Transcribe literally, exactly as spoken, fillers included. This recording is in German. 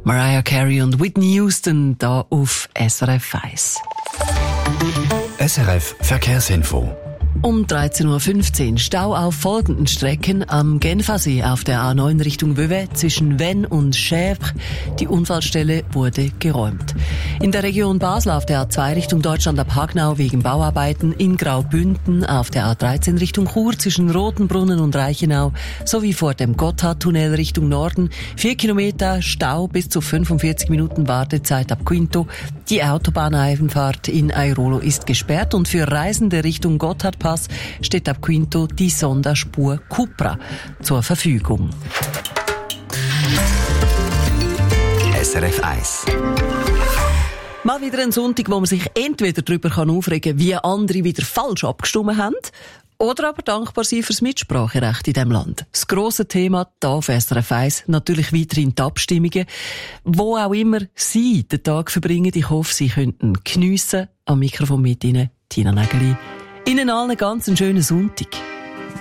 Mariah Carey und Whitney Houston da auf S R F eins. S R F Verkehrsinfo. Um dreizehn Uhr fünfzehn Stau auf folgenden Strecken am Genfersee auf der A neun Richtung Vevey zwischen Vennes und Chèvres. Die Unfallstelle wurde geräumt. In der Region Basel auf der A zwei Richtung Deutschland ab Hagnau wegen Bauarbeiten, in Graubünden auf der A dreizehn Richtung Chur zwischen Rotenbrunnen und Reichenau sowie vor dem Gotthardtunnel Richtung Norden. Vier Kilometer Stau bis zu fünfundvierzig Minuten Wartezeit ab Quinto. Die Autobahneinfahrt in Airolo ist gesperrt und für Reisende Richtung Gotthardpass steht ab Quinto die Sonderspur Cupra zur Verfügung. S R F eins. Mal wieder ein Sonntag, wo man sich entweder darüber aufregen kann, wie andere wieder falsch abgestimmt haben, oder aber dankbar sein fürs Mitspracherecht in diesem Land. Das grosse Thema hier auf S R F eins, natürlich weiterhin die Abstimmungen. Wo auch immer Sie den Tag verbringen, ich hoffe, Sie könnten geniessen. Am Mikrofon mit Ihnen, Tina Nägeli. Ihnen allen ganz einen schönen Sonntag.